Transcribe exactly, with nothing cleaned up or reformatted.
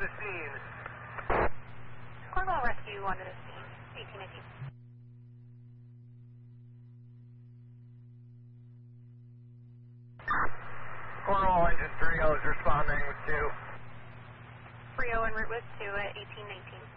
the scene. Cornwall Rescue one to the scene, eighteen eighteen. Cornwall engine three oh is responding with two. three oh en route with two at eighteen nineteen.